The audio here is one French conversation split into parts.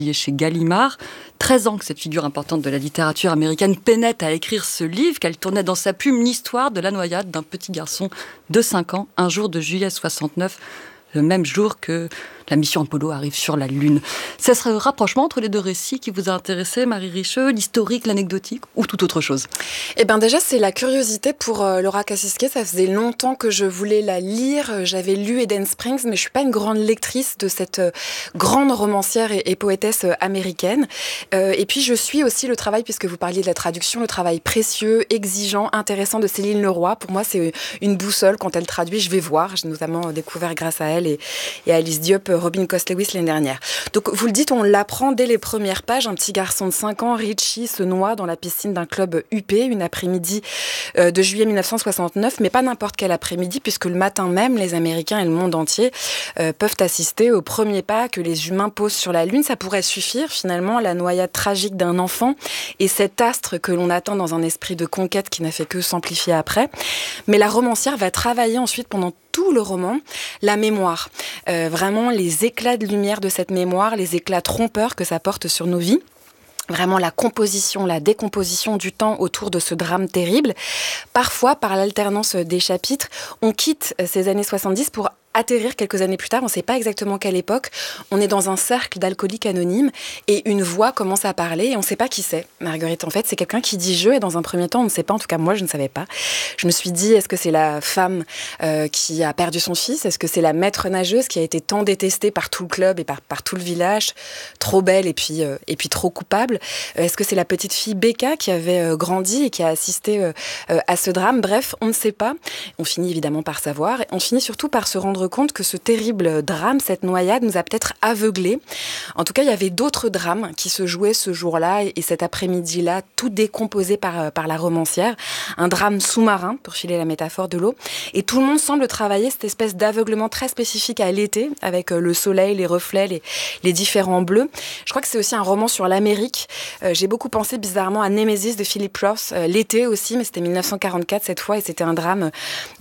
chez Gallimard. 13 ans que cette figure importante de la littérature américaine peinait à écrire ce livre, qu'elle tournait dans sa plume l'histoire de la noyade d'un petit garçon de 5 ans, un jour de juillet 69, le même jour que la mission Apollo arrive sur la Lune. C'est ce rapprochement entre les deux récits qui vous a intéressé, Marie Richeux, l'historique, l'anecdotique ou toute autre chose? Eh bien déjà, c'est la curiosité pour Laura Kaczynski. Ça faisait longtemps que je voulais la lire. J'avais lu Eden Springs, mais je ne suis pas une grande lectrice de cette grande romancière et poétesse américaine. Et puis je suis aussi le travail, puisque vous parliez de la traduction, le travail précieux, exigeant, intéressant de Céline Leroy. Pour moi, c'est une boussole. Quand elle traduit, je vais voir. J'ai notamment découvert grâce à elle et à Alice Diop, Robin Cost-Lewis l'année dernière. Donc, vous le dites, on l'apprend dès les premières pages. Un petit garçon de 5 ans, Richie, se noie dans la piscine d'un club UP, une après-midi de juillet 1969, mais pas n'importe quel après-midi, puisque le matin même, les Américains et le monde entier peuvent assister au premier pas que les humains posent sur la Lune. Ça pourrait suffire, finalement, à la noyade tragique d'un enfant et cet astre que l'on atteint dans un esprit de conquête qui n'a fait que s'amplifier après. Mais la romancière va travailler ensuite pendant tout le roman, la mémoire. Vraiment les éclats de lumière de cette mémoire, les éclats trompeurs que ça porte sur nos vies. Vraiment la composition, la décomposition du temps autour de ce drame terrible. Parfois, par l'alternance des chapitres, on quitte ces années 70 pour atterrir quelques années plus tard, on ne sait pas exactement quelle époque, on est dans un cercle d'alcooliques anonymes et une voix commence à parler et on ne sait pas qui c'est. Marguerite, en fait, c'est quelqu'un qui dit « je » et dans un premier temps, on ne sait pas, en tout cas moi je ne savais pas. Je me suis dit, est-ce que c'est la femme qui a perdu son fils? Est-ce que c'est la maître nageuse qui a été tant détestée par tout le club et par tout le village, trop belle et puis trop coupable? Est-ce que c'est la petite fille Becca qui avait grandi et qui a assisté à ce drame? Bref, on ne sait pas. On finit évidemment par savoir et on finit surtout par se rendre compte que ce terrible drame, cette noyade, nous a peut-être aveuglés. En tout cas, il y avait d'autres drames qui se jouaient ce jour-là et cet après-midi-là, tout décomposé par la romancière. Un drame sous-marin, pour filer la métaphore de l'eau. Et tout le monde semble travailler cette espèce d'aveuglement très spécifique à l'été, avec le soleil, les reflets, les différents bleus. Je crois que c'est aussi un roman sur l'Amérique. J'ai beaucoup pensé bizarrement à Némésis de Philip Roth, l'été aussi, mais c'était 1944 cette fois, et c'était un drame,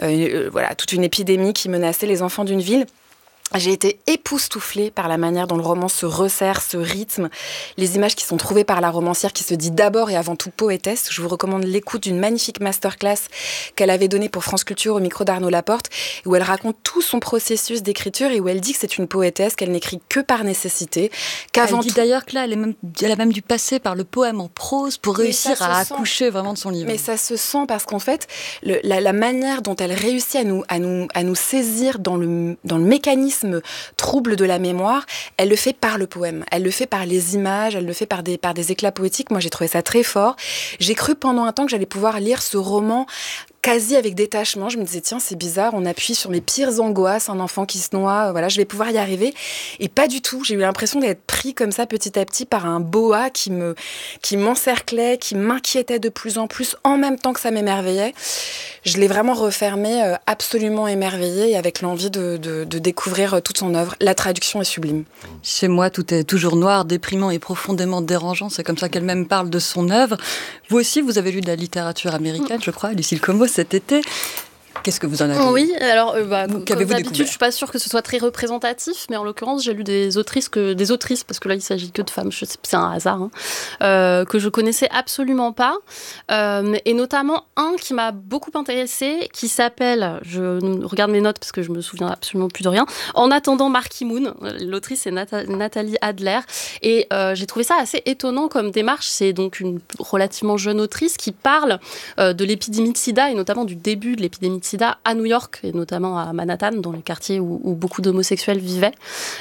toute une épidémie qui menaçait les enfants d'une ville. J'ai été époustouflée par la manière dont le roman se resserre, ce rythme, les images qui sont trouvées par la romancière qui se dit d'abord et avant tout poétesse. Je vous recommande l'écoute d'une magnifique masterclass qu'elle avait donnée pour France Culture au micro d'Arnaud Laporte, où elle raconte tout son processus d'écriture et où elle dit que c'est une poétesse, qu'elle n'écrit que par nécessité, qu'avant elle dit d'ailleurs que là, elle a même dû passer par le poème en prose pour réussir à accoucher vraiment de son livre. Mais ça se sent parce qu'en fait, la manière dont elle réussit à nous saisir dans le mécanisme trouble de la mémoire, elle le fait par le poème, elle le fait par les images, elle le fait par des éclats poétiques. Moi, j'ai trouvé ça très fort. J'ai cru pendant un temps que j'allais pouvoir lire ce roman quasi avec détachement. Je me disais, tiens, c'est bizarre, on appuie sur mes pires angoisses, un enfant qui se noie, voilà, je vais pouvoir y arriver. Et pas du tout. J'ai eu l'impression d'être pris comme ça petit à petit par un boa qui m'encerclait, qui m'inquiétait de plus en plus, en même temps que ça m'émerveillait. Je l'ai vraiment refermé, absolument émerveillée et avec l'envie de découvrir toute son œuvre. La traduction est sublime. Chez moi, tout est toujours noir, déprimant et profondément dérangeant. C'est comme ça qu'elle-même parle de son œuvre. Vous aussi, vous avez lu de la littérature américaine, je crois, Lucille Comeau, cet été. Qu'est-ce que vous en avez? Oui, alors comme d'habitude, je suis pas sûre que ce soit très représentatif, mais en l'occurrence, j'ai lu des autrices, parce que là, il s'agit que de femmes, je sais, c'est un hasard, que je connaissais absolument pas, et notamment un qui m'a beaucoup intéressée, qui s'appelle, je regarde mes notes parce que je me souviens absolument plus de rien, En attendant Marquis Moon. L'autrice c'est Nathalie Adler, et j'ai trouvé ça assez étonnant comme démarche. C'est donc une relativement jeune autrice qui parle de l'épidémie de sida et notamment du début de l'épidémie de sida à New York et notamment à Manhattan, dans le quartier où beaucoup d'homosexuels vivaient.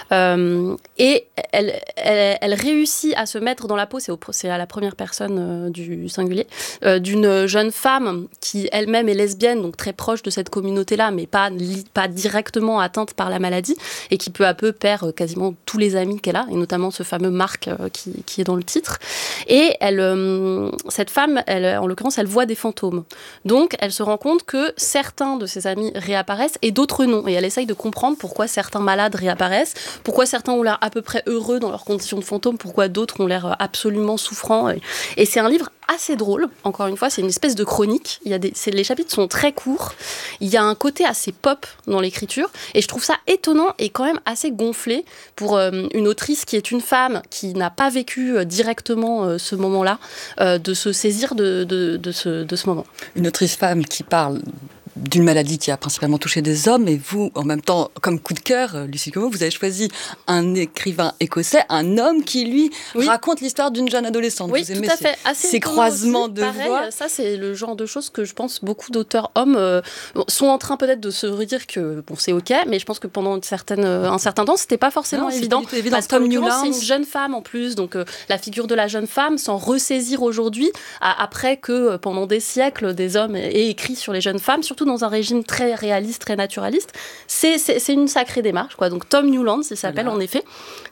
Et elle réussit à se mettre dans la peau, c'est à la première personne du singulier, d'une jeune femme qui elle-même est lesbienne, donc très proche de cette communauté-là, mais pas directement atteinte par la maladie, et qui peu à peu perd quasiment tous les amis qu'elle a, et notamment ce fameux Marc qui est dans le titre. Et cette femme, en l'occurrence, elle voit des fantômes. Donc, elle se rend compte que certains certains de ses amis réapparaissent et d'autres non. Et elle essaye de comprendre pourquoi certains malades réapparaissent, pourquoi certains ont l'air à peu près heureux dans leurs conditions de fantômes, pourquoi d'autres ont l'air absolument souffrants. Et c'est un livre assez drôle, encore une fois, c'est une espèce de chronique. Les chapitres sont très courts, il y a un côté assez pop dans l'écriture, et je trouve ça étonnant et quand même assez gonflé pour une autrice qui est une femme, qui n'a pas vécu directement ce moment-là, de se saisir de ce moment. Une autrice femme qui parle d'une maladie qui a principalement touché des hommes, et vous, en même temps, comme coup de cœur, Lucie Como, vous avez choisi un écrivain écossais, un homme qui, lui, raconte l'histoire d'une jeune adolescente. Oui, vous aimez tout à fait. ces croisements aussi, de voix. Ça, c'est le genre de choses que je pense beaucoup d'auteurs hommes sont en train peut-être de se redire que bon, c'est ok, mais je pense que pendant un certain temps, c'était pas forcément évident. Parce que c'est une jeune femme en plus, donc la figure de la jeune femme, s'en ressaisir aujourd'hui, après que pendant des siècles, des hommes aient écrit sur les jeunes femmes, surtout dans un régime très réaliste, très naturaliste, c'est une sacrée démarche, quoi. Donc Tom Newlands, il s'appelle en effet.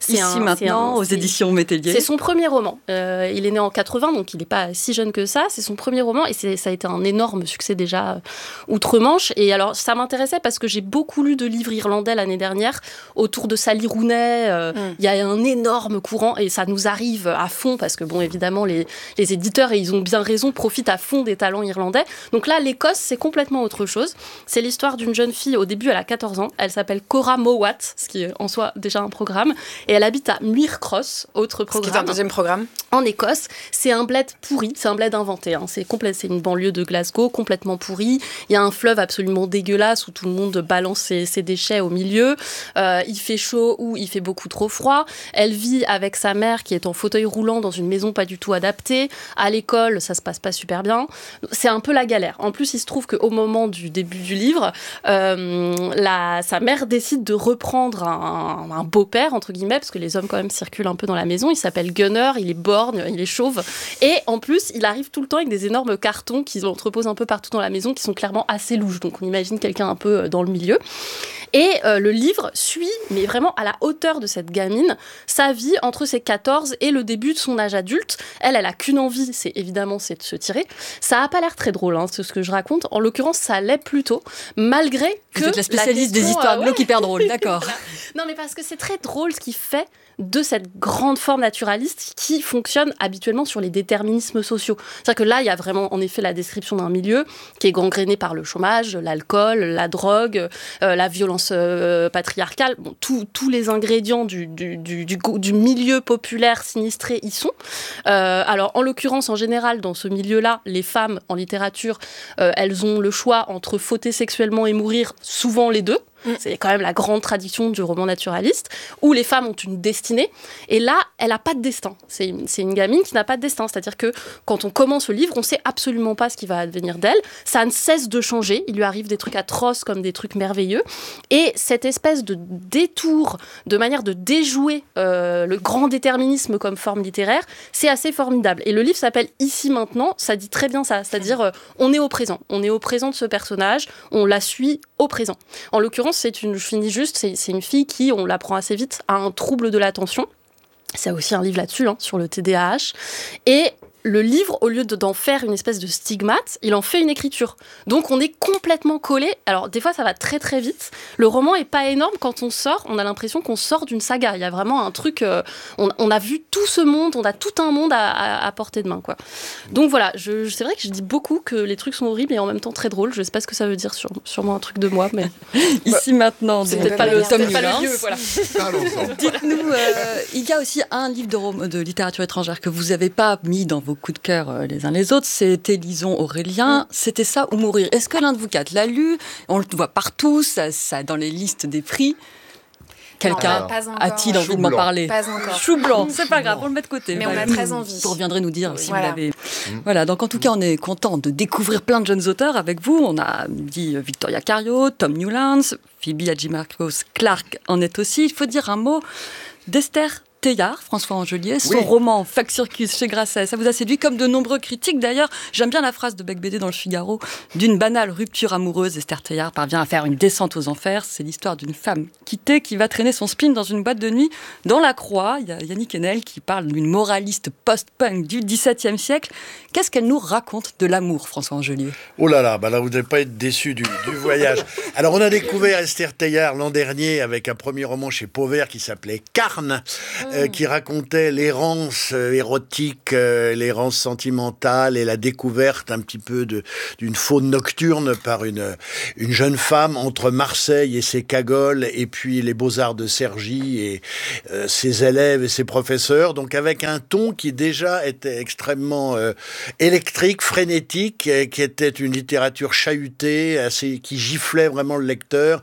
Aux éditions Métellier. C'est son premier roman. Il est né en 80, donc il n'est pas si jeune que ça. C'est son premier roman et ça a été un énorme succès déjà outre-Manche. Et alors ça m'intéressait parce que j'ai beaucoup lu de livres irlandais l'année dernière autour de Sally Rooney. Il y a un énorme courant et ça nous arrive à fond parce que bon, évidemment les éditeurs, et ils ont bien raison, profitent à fond des talents irlandais. Donc là, l'Écosse, c'est complètement autre chose. C'est l'histoire d'une jeune fille, au début elle a 14 ans, elle s'appelle Cora Mowat, ce qui est en soi déjà un programme, et elle habite à Muircross, autre programme. Ce qui est un deuxième programme. En Écosse, c'est un bled pourri, c'est un bled inventé, c'est une banlieue de Glasgow complètement pourrie, il y a un fleuve absolument dégueulasse où tout le monde balance ses déchets au milieu, il fait chaud ou il fait beaucoup trop froid, elle vit avec sa mère qui est en fauteuil roulant dans une maison pas du tout adaptée, à l'école ça se passe pas super bien, c'est un peu la galère. En plus il se trouve qu'au moment du début du livre, sa mère décide de reprendre un beau-père, entre guillemets, parce que les hommes quand même circulent un peu dans la maison. Il s'appelle Gunner, il est borgne, il est chauve. Et en plus, il arrive tout le temps avec des énormes cartons qu'ils entreposent un peu partout dans la maison, qui sont clairement assez louches. Donc on imagine quelqu'un un peu dans le milieu. Et le livre suit, mais vraiment à la hauteur de cette gamine, sa vie entre ses 14 et le début de son âge adulte. Elle a qu'une envie, c'est de se tirer. Ça n'a pas l'air très drôle, c'est ce que je raconte. En l'occurrence, ça l'est plutôt, malgré que... Vous êtes la spécialiste des histoires glauques hyper drôles, d'accord. Voilà. Non, mais parce que c'est très drôle ce qu'il fait de cette grande forme naturaliste qui fonctionne habituellement sur les déterminismes sociaux. C'est-à-dire que là, il y a vraiment, en effet, la description d'un milieu qui est gangréné par le chômage, l'alcool, la drogue, la violence patriarcale. Bon, tous les ingrédients du milieu populaire sinistré y sont. Alors, en l'occurrence, en général, dans ce milieu-là, les femmes, en littérature, elles ont le choix entre fauter sexuellement et mourir, souvent les deux. C'est quand même la grande tradition du roman naturaliste, où les femmes ont une destinée, et là, elle n'a pas de destin. C'est une gamine qui n'a pas de destin, c'est-à-dire que quand on commence le livre, on ne sait absolument pas ce qui va advenir d'elle, ça ne cesse de changer, il lui arrive des trucs atroces comme des trucs merveilleux, et cette espèce de détour, de manière de déjouer le grand déterminisme comme forme littéraire, c'est assez formidable. Et le livre s'appelle « Ici, maintenant », ça dit très bien ça, c'est-à-dire on est au présent de ce personnage, on la suit au présent. En l'occurrence, c'est une fille qui, on l'apprend assez vite, a un trouble de l'attention. C'est aussi un livre là-dessus, sur le TDAH. Et le livre, au lieu d'en faire une espèce de stigmate, il en fait une écriture. Donc on est complètement collé. Alors des fois ça va très très vite. Le roman est pas énorme. Quand on sort, on a l'impression qu'on sort d'une saga. Il y a vraiment un truc, on a vu tout ce monde, on a tout un monde à portée de main, quoi. Donc voilà, c'est vrai que je dis beaucoup que les trucs sont horribles et en même temps très drôles. Je sais pas ce que ça veut dire, sûrement un truc de moi, mais... Ici maintenant, c'est peut-être pas le lieu, voilà. Dites-nous, il y a aussi un livre de littérature étrangère que vous avez pas mis dans vos coups de cœur les uns les autres, c'était Lison Aurélien, c'était ça ou mourir. Est-ce que l'un de vous quatre l'a lu? On le voit partout, ça dans les listes des prix. Quelqu'un a-t-il envie de m'en parler? Pas encore. Chou blanc, c'est pas grave, on le met de côté. Mais on a très envie. Vous reviendrez nous dire si vous l'avez. Voilà, donc en tout cas, on est content de découvrir plein de jeunes auteurs avec vous. On a dit Victoria Cario, Tom Newlands, Phoebe Hadjimarkos Clarke en est aussi. Il faut dire un mot d'Esther Teilhard, François Angelier, son roman Fac Circus chez Grasset. Ça vous a séduit comme de nombreux critiques d'ailleurs. J'aime bien la phrase de Bec BD dans le Figaro. D'une banale rupture amoureuse, Esther Teilhard parvient à faire une descente aux enfers. C'est l'histoire d'une femme quittée qui va traîner son spleen dans une boîte de nuit. Dans La Croix, il y a Yannick Enel qui parle d'une moraliste post-punk du XVIIe siècle. Qu'est-ce qu'elle nous raconte de l'amour, François Angelier? Oh là là, là vous n'allez pas être déçus du voyage. Alors on a découvert Esther Teilhard l'an dernier avec un premier roman chez Pauvert qui s'appelait Carne. Qui racontait l'errance érotique, l'errance sentimentale et la découverte un petit peu d'une faune nocturne par une jeune femme entre Marseille et ses cagoles et puis les Beaux-Arts de Cergy et ses élèves et ses professeurs. Donc avec un ton qui déjà était extrêmement électrique, frénétique, qui était une littérature chahutée, qui giflait vraiment le lecteur